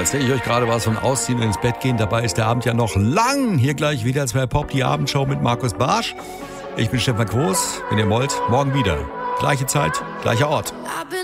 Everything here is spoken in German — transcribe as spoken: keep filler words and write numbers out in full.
erzähle ich euch gerade was von Ausziehen und ins Bett gehen. Dabei ist der Abend ja noch lang. Hier gleich wieder zwei Pop, die Abendshow mit Markus Barsch. Ich bin Stefan Quos. Wenn ihr wollt, morgen wieder. Gleiche Zeit, gleicher Ort.